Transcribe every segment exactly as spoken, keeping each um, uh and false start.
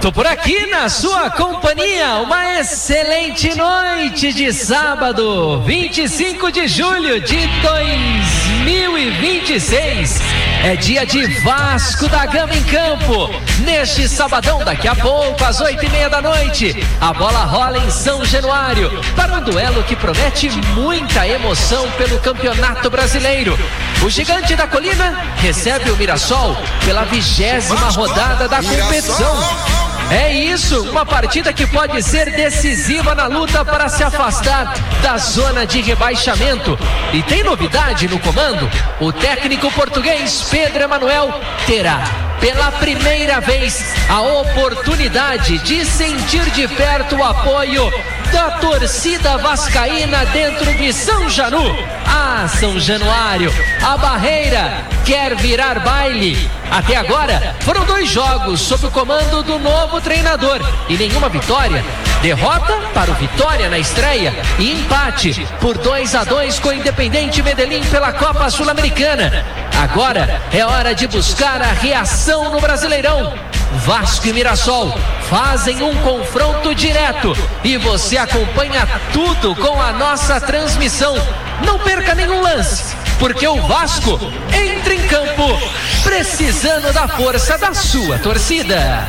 Tô por aqui na sua companhia. Uma excelente noite de sábado, vinte e cinco de julho de dois mil e vinte e seis. É dia de Vasco da Gama em campo. Neste sabadão, daqui a pouco, às oito e meia da noite, a bola rola em São Januário para um duelo que promete muita emoção pelo Campeonato Brasileiro. O Gigante da Colina recebe o Mirassol pela vigésima rodada da competição. É isso, uma partida que pode ser decisiva na luta para se afastar da zona de rebaixamento. E tem novidade no comando? O técnico português Pedro Emanuel terá, pela primeira vez, a oportunidade de sentir de perto o apoio da torcida vascaína dentro de São Janu. Ah, São Januário, a barreira quer virar baile. Até agora, foram dois jogos sob o comando do novo treinador e nenhuma vitória. Derrota para o Vitória na estreia e empate por dois a dois com o Independente Medellín pela Copa Sul-Americana. Agora é hora de buscar a reação no Brasileirão. Vasco e Mirassol fazem um confronto direto e você acompanha tudo com a nossa transmissão. Não perca nenhum lance, porque o Vasco entra em campo precisando da força da sua torcida.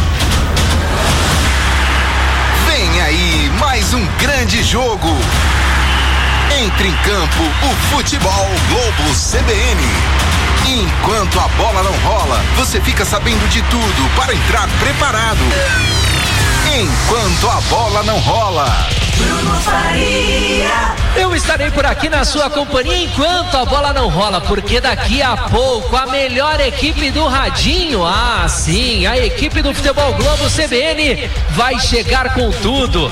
Vem aí mais um grande jogo. Entre em campo o Futebol Globo C B N. Enquanto a bola não rola, você fica sabendo de tudo para entrar preparado. Enquanto a bola não rola, Bruno Faria. Eu estarei por aqui na sua companhia enquanto a bola não rola, porque daqui a pouco a melhor equipe do radinho, ah sim, a equipe do Futebol Globo C B N vai chegar com tudo.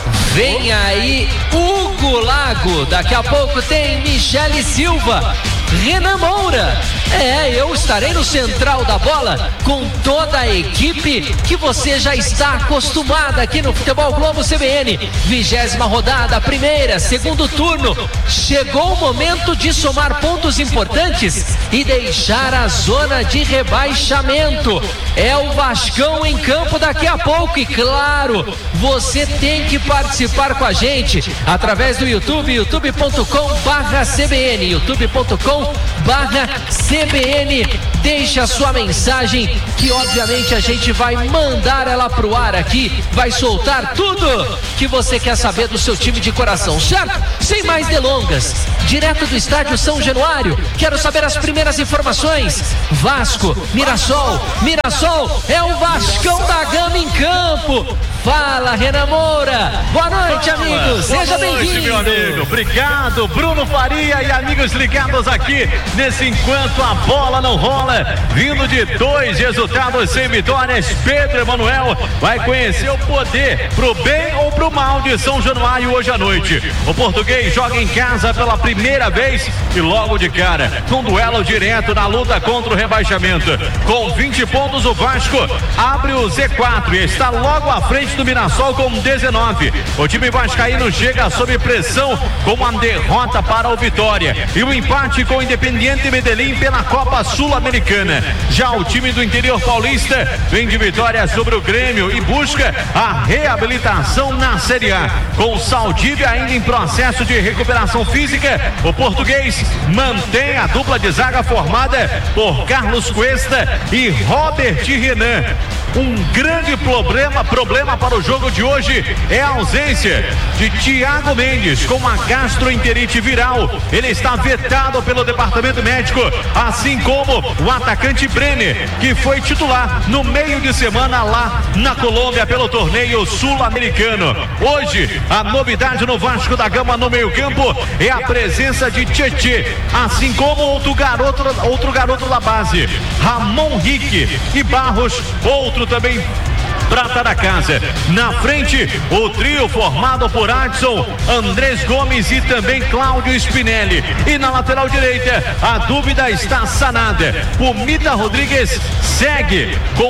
Vem aí Hugo Lago, daqui a pouco tem Michele Silva, Renan Moura. É, eu estarei no central da bola com toda a equipe que você já está acostumada aqui no Futebol Globo C B N. Vigésima rodada, primeira, segundo turno. Chegou o momento de somar pontos importantes e deixar a zona de rebaixamento. É o Vascão em campo daqui a pouco e claro, você tem que participar com a gente através do YouTube, youtube ponto com barra C B N, youtube ponto com barra C B N. Deixe a sua mensagem que obviamente a gente vai mandar ela pro ar aqui, vai soltar tudo que você quer saber do seu time de coração, certo? Sem mais delongas, direto do estádio São Januário, quero saber as primeiras informações. Vasco, Mirassol, Mirassol é o Vascão da Gama em campo. Fala, Renan Moura. Boa noite, amigos. Seja bem-vindo. Meu amigo, obrigado, Bruno Faria e amigos ligados aqui nesse Enquanto a Bola Não Rola, vindo de dois resultados sem vitórias. Pedro Emanuel vai conhecer o poder pro bem ou pro mal de São Januário hoje à noite. O português joga em casa pela primeira vez e logo de cara, com um duelo direto na luta contra o rebaixamento. Com vinte pontos, o Vasco abre o Z quatro e está logo à frente do Mirassol com dezenove. O time vascaíno chega sob pressão com uma derrota para o Vitória e o empate com o Independiente Medellín pela Copa Sul-Americana. Já o time do interior paulista vem de vitória sobre o Grêmio e busca a reabilitação na Série A. Com o Saldívia ainda em processo de recuperação física, o português mantém a dupla de zaga formada por Carlos Cuesta e Robert Renan. Um grande problema, problema para o jogo de hoje é a ausência de Thiago Mendes com uma gastroenterite viral. Ele está vetado pelo departamento médico, assim como o atacante Brenner, que foi titular no meio de semana lá na Colômbia pelo torneio sul-americano. Hoje, a novidade no Vasco da Gama no meio-campo é a presença de Tietê, assim como outro garoto, outro garoto da base, Ramon Rique e Barros, outro também prata da casa. Na frente, o trio formado por Adson, Andrés Gomes e também Cláudio Spinelli. E na lateral direita, a dúvida está sanada. O Mita Rodrigues segue com Paulo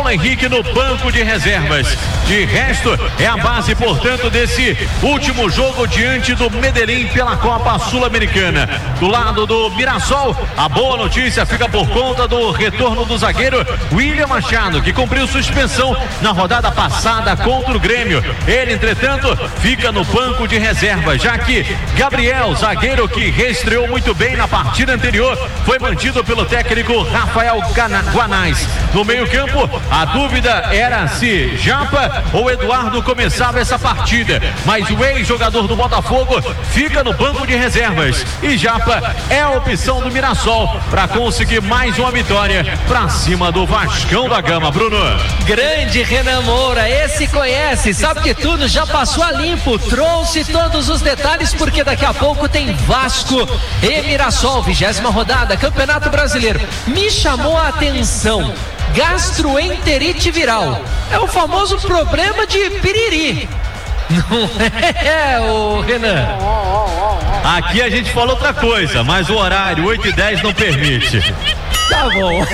Paulo Henrique no banco de reservas. De resto, é a base, portanto, desse último jogo diante do Medellín pela Copa Sul-Americana. Do lado do Mirassol, a boa notícia fica por conta do retorno do zagueiro William Machado, que cumpriu suspensão na rodada passada contra o Grêmio. Ele, entretanto, fica no banco de reservas, já que Gabriel, zagueiro que reestreou muito bem na partida anterior, foi mantido pelo técnico Rafael Guanais. No meio-campo, a dúvida era se Japa ou Eduardo começava essa partida, mas o ex-jogador do Botafogo fica no banco de reservas e Japa é a opção do Mirassol para conseguir mais uma vitória para cima do Vascão da Gama. Bruno. Grande Renan Moura, esse conhece, sabe que tudo, já passou a limpo, trouxe todos os detalhes, porque daqui a pouco tem Vasco e Mirassol, vigésima rodada, Campeonato Brasileiro. Me chamou a atenção, gastroenterite viral, é o famoso problema de piriri. Não é, ô Renan? Aqui a gente fala outra coisa, mas o horário oito e dez não permite. Tá bom.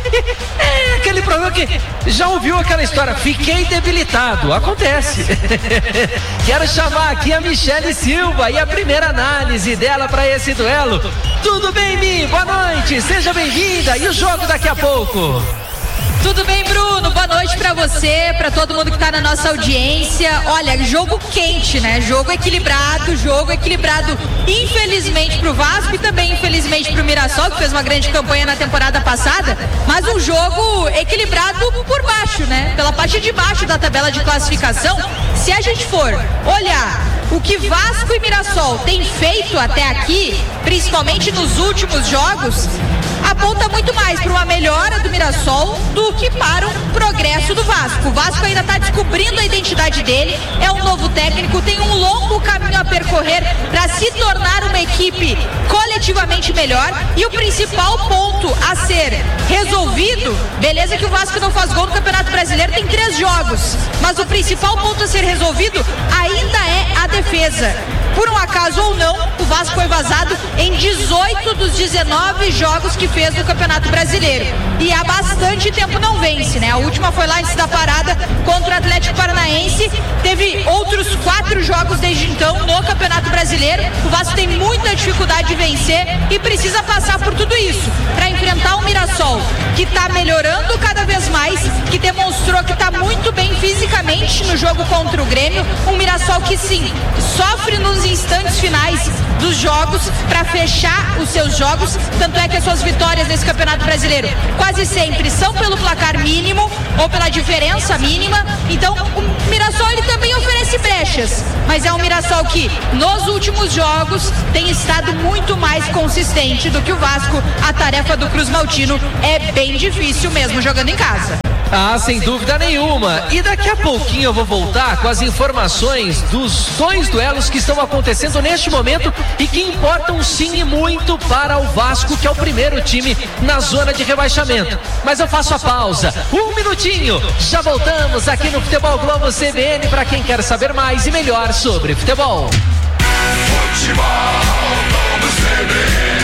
É aquele problema que já ouviu aquela história, fiquei debilitado, acontece. Quero chamar aqui a Michele Silva e a primeira análise dela para esse duelo. Tudo bem, Mi? Boa noite, seja bem-vinda. E o jogo daqui a pouco? Tudo bem, Bruno? Boa noite pra você, pra todo mundo que tá na nossa audiência. Olha, jogo quente, né? Jogo equilibrado, jogo equilibrado, infelizmente pro Vasco e também infelizmente pro Mirassol, que fez uma grande campanha na temporada passada, mas um jogo equilibrado por baixo, né? Pela parte de baixo da tabela de classificação. Se a gente for olhar o que Vasco e Mirassol têm feito até aqui, principalmente nos últimos jogos, aponta muito mais para uma melhora do Mirassol do que para um progresso do Vasco. O Vasco ainda está descobrindo a identidade dele, é um novo técnico, tem um longo caminho a percorrer para se tornar uma equipe coletivamente melhor, e o principal ponto a ser resolvido, beleza que o Vasco não faz gol no Campeonato Brasileiro, tem três jogos, mas o principal ponto a ser resolvido ainda é a defesa. Por um acaso ou não, o Vasco foi vazado em dezoito dos dezenove jogos que fez no Campeonato Brasileiro. E há bastante tempo não vence, né? A última foi lá antes da parada contra o Atlético Paranaense. Teve outros quatro jogos desde então no Campeonato Brasileiro. O Vasco tem muita dificuldade de vencer e precisa passar por tudo isso para enfrentar o Mirassol, que está melhorando cada vez mais, que demonstrou que está muito bem fisicamente no jogo contra o Grêmio. Um Mirassol que sim, sofre nos instantes finais dos jogos para fechar os seus jogos, tanto é que as suas vitórias nesse Campeonato Brasileiro quase sempre são pelo placar mínimo ou pela diferença mínima. Então o Mirassol ele também oferece brechas, mas é um Mirassol que nos últimos jogos tem estado muito mais consistente do que o Vasco. A tarefa do Cruz Maltino é bem difícil mesmo jogando em casa. Ah, sem dúvida nenhuma. E daqui a pouquinho eu vou voltar com as informações dos dois duelos que estão acontecendo neste momento e que importam sim e muito para o Vasco, que é o primeiro time na zona de rebaixamento. Mas eu faço a pausa, um minutinho, já voltamos aqui no Futebol Globo C B N para quem quer saber mais e melhor sobre futebol. Futebol Globo C B N.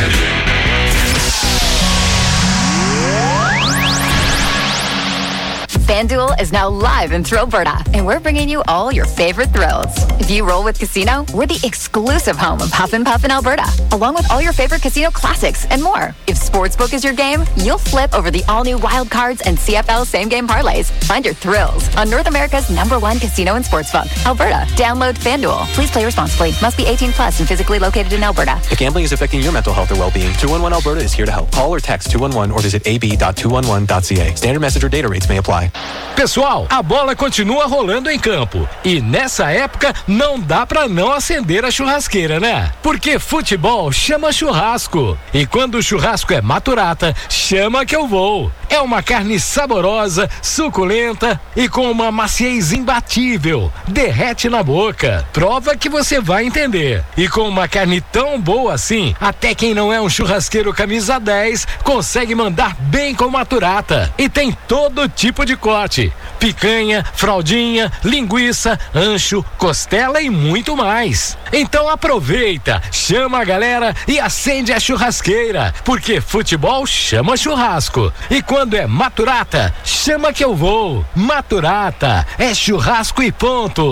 FanDuel is now live in Thrillberta, and we're bringing you all your favorite thrills. If you roll with Casino, we're the exclusive home of Huff and Puff in Alberta, along with all your favorite casino classics and more. If Sportsbook is your game, you'll flip over the all-new Wild Cards and C F L same-game parlays. Find your thrills on North America's number one casino and sportsbook, Alberta. Download FanDuel. Please play responsibly. Must be eighteen plus and physically located in Alberta. If gambling is affecting your mental health or well-being, two one one Alberta is here to help. Call or text two one one or visit a b dot two one one dot c a. Standard message or data rates may apply. Pessoal, a bola continua rolando em campo e nessa época não dá pra não acender a churrasqueira, né? Porque futebol chama churrasco e quando o churrasco é Maturata, chama que eu vou. É uma carne saborosa, suculenta e com uma maciez imbatível. Derrete na boca. Prova que você vai entender. E com uma carne tão boa assim, até quem não é um churrasqueiro camisa dez consegue mandar bem com Maturata. E tem todo tipo de corte. picanha, fraldinha, linguiça, ancho, costela e muito mais. Então aproveita, chama a galera e acende a churrasqueira, porque futebol chama churrasco. E quando é Maturata, chama que eu vou. Maturata é churrasco e ponto.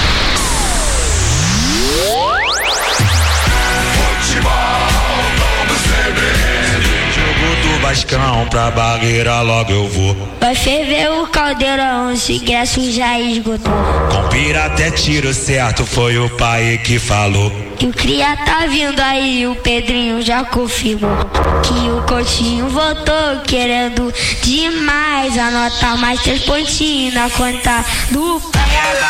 Vascão pra Barreira logo eu vou. Vai ferver o caldeirão, os ingressos já esgotou. Com pira até tiro certo, foi o pai que falou. E o cria tá vindo aí, o Pedrinho já confirmou. Que o Coutinho voltou querendo demais. Anota mais três pontinhos na conta do pai.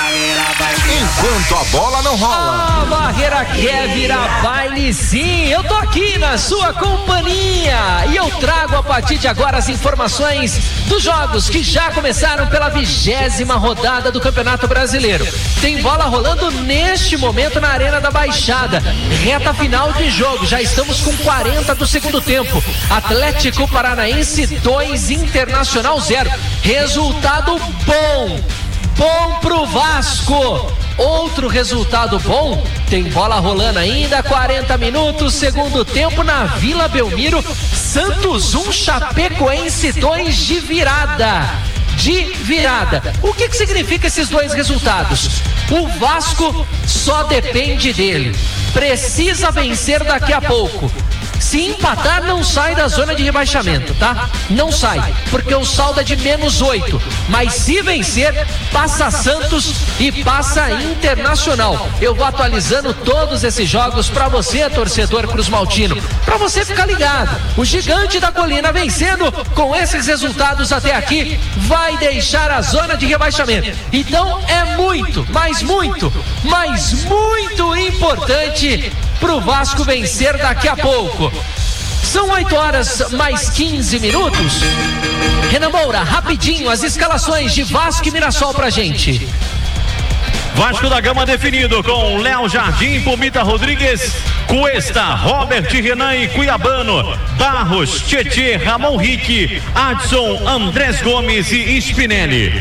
Enquanto a bola não rola. A Barreira quer virar baile, sim. Eu tô aqui na sua companhia e eu trago a partir de agora as informações dos jogos que já começaram pela vigésima rodada do Campeonato Brasileiro. Tem bola rolando neste momento na Arena da Baixada. Reta final de jogo, já estamos com quarenta do segundo tempo. Atlético Paranaense dois, Internacional zero. Resultado bom. Bom pro Vasco. Outro resultado bom, tem bola rolando ainda, quarenta minutos, segundo tempo na Vila Belmiro. Santos um, Chapecoense dois de virada. De virada. O que que significa esses dois resultados? O Vasco só depende dele. Precisa vencer daqui a pouco. Se empatar, não sai da zona de rebaixamento, tá? Não sai, porque o saldo é de menos oito. Mas se vencer, passa Santos e passa Internacional. Eu vou atualizando todos esses jogos pra você, torcedor cruzmaltino, pra você ficar ligado. O Gigante da Colina vencendo com esses resultados até aqui vai deixar a zona de rebaixamento. Então é muito, mas muito, mas muito importante pro Vasco vencer daqui a pouco. São oito horas mais quinze minutos. Renan Moura, rapidinho, as escalações de Vasco e Mirassol pra gente. Vasco da Gama definido com Léo Jardim, Pumita Rodrigues, Cuesta, Robert, Renan e Cuiabano, Barros, Tietê, Ramon Rick, Adson, Andrés Gomes e Spinelli.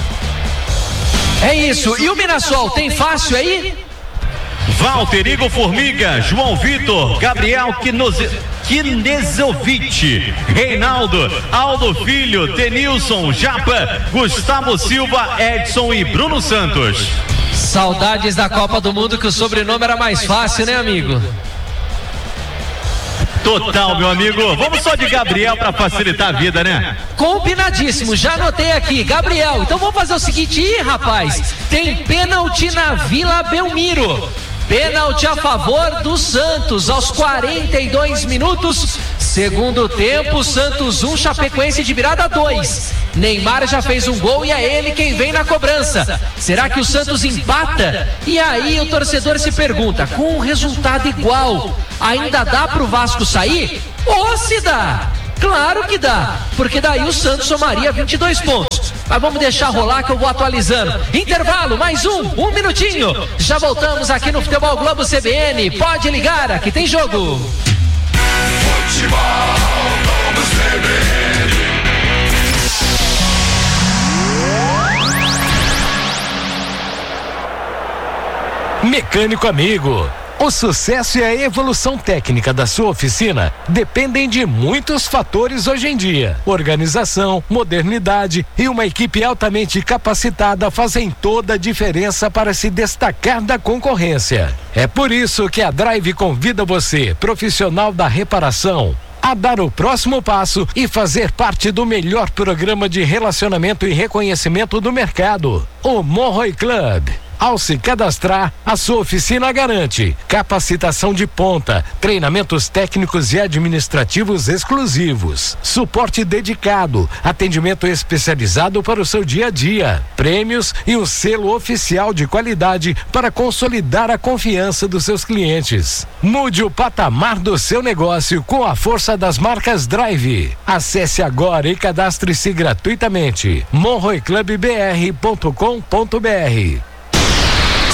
É isso, e o Mirassol tem fácil aí? Walter, Igor Formiga, João Vitor, Gabriel Kinezovic, Reinaldo, Aldo Filho, Tenilson, Japa, Gustavo Silva, Edson e Bruno Santos. Saudades da Copa do Mundo, que o sobrenome era mais fácil, né, amigo? Total, meu amigo. Vamos só de Gabriel para facilitar a vida, né? Combinadíssimo, já anotei aqui, Gabriel. Então vamos fazer o seguinte, ih, rapaz, tem pênalti na Vila Belmiro. Pênalti a favor do Santos aos quarenta e dois minutos. Segundo tempo, Santos um, Chapecoense de virada dois. Neymar já fez um gol e é ele quem vem na cobrança. Será que o Santos empata? E aí o torcedor se pergunta, com um resultado igual, ainda dá pro Vasco sair? Ou se dá? Claro que dá, porque daí o Santos somaria vinte e dois pontos. Mas vamos deixar rolar que eu vou atualizando. Intervalo, mais um, um minutinho. Já voltamos aqui no Futebol Globo C B N. Pode ligar, aqui tem jogo. Futebol Globo C B N. Mecânico amigo. O sucesso e a evolução técnica da sua oficina dependem de muitos fatores hoje em dia. Organização, modernidade e uma equipe altamente capacitada fazem toda a diferença para se destacar da concorrência. É por isso que a Drive convida você, profissional da reparação, a dar o próximo passo e fazer parte do melhor programa de relacionamento e reconhecimento do mercado, o Monroe Club. Ao se cadastrar, a sua oficina garante capacitação de ponta, treinamentos técnicos e administrativos exclusivos, suporte dedicado, atendimento especializado para o seu dia a dia, prêmios e um selo oficial de qualidade para consolidar a confiança dos seus clientes. Mude o patamar do seu negócio com a força das marcas Drive. Acesse agora e cadastre-se gratuitamente monroe club b r ponto com ponto b r.